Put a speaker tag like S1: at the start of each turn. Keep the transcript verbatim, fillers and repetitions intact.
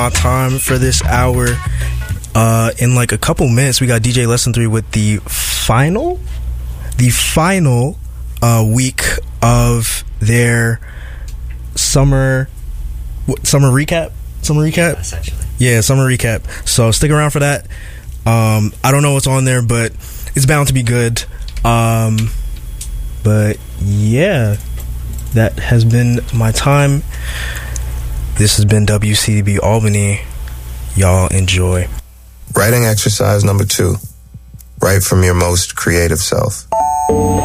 S1: my time for this hour. Uh, in like a couple minutes, we got D J Lesson three with the final, the final uh, week of their summer, what, summer recap, summer recap.
S2: Yeah, essentially.
S1: Yeah, summer recap. So stick around for that. Um, I don't know what's on there, but it's bound to be good. Um, but yeah, that has been my time. This has been W C D B Albany. Y'all enjoy.
S3: Writing exercise number two. Write from your most creative self.